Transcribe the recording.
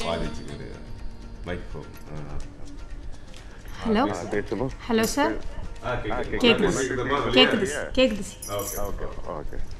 பாதிச்சுக்குது microphone. Hello hello sir கேக்குது கேக்குது கேக்குது. Okay okay okay.